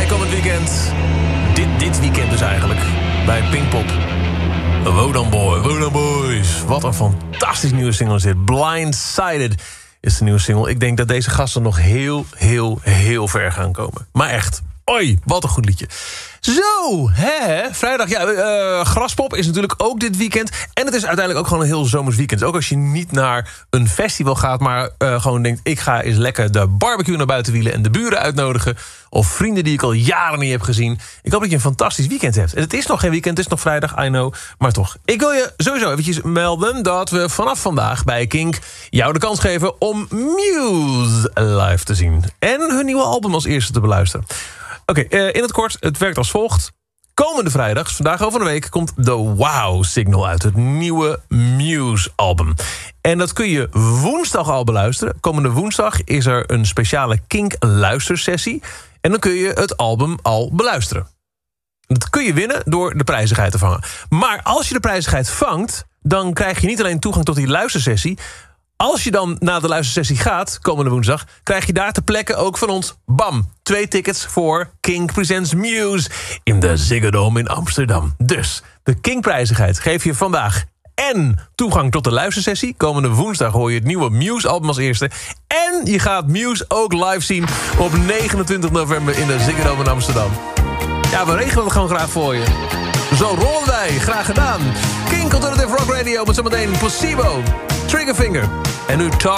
bij komend weekend. Dit weekend dus eigenlijk. Bij Pinkpop. Wodan Boys. Wat een fantastisch nieuwe single is dit. Blindsided is de nieuwe single. Ik denk dat deze gasten nog heel ver gaan komen. Maar echt, oi, wat een goed liedje. Zo, vrijdag. Ja, Graspop is natuurlijk ook dit weekend. En het is uiteindelijk ook gewoon een heel zomers weekend. Ook als je niet naar een festival gaat, maar gewoon denkt, ik ga eens lekker de barbecue naar buiten wielen en de buren uitnodigen. Of vrienden die ik al jaren niet heb gezien. Ik hoop dat je een fantastisch weekend hebt. En het is nog geen weekend, het is nog vrijdag, I know. Maar toch, ik wil je sowieso eventjes melden dat we vanaf vandaag bij Kink jou de kans geven om Muse live te zien. En hun nieuwe album als eerste te beluisteren. Oké, in het kort, het werkt als volgt. Komende vrijdag, vandaag over een week, komt The Wow Signal uit. Het nieuwe Muse-album. En dat kun je woensdag al beluisteren. Komende woensdag is er een speciale Kink-luistersessie. En dan kun je het album al beluisteren. Dat kun je winnen door de prijzigheid te vangen. Maar als je de prijzigheid vangt, dan krijg je niet alleen toegang tot die luistersessie. Als je dan naar de luistersessie gaat, komende woensdag, krijg je daar ter plekke ook van ons, bam, 2 tickets voor Kink Presents Muse in de Ziggo Dome in Amsterdam. Dus de Kink-prijzigheid geef je vandaag en toegang tot de luistersessie. Komende woensdag hoor je het nieuwe Muse-album als eerste. En je gaat Muse ook live zien op 29 november in de Ziggo Dome in Amsterdam. Ja, we regelen het gewoon graag voor je. Zo rollen wij. Graag gedaan. Kink Alternative Rock Radio met zometeen Placebo, Triggerfinger en nu Talk.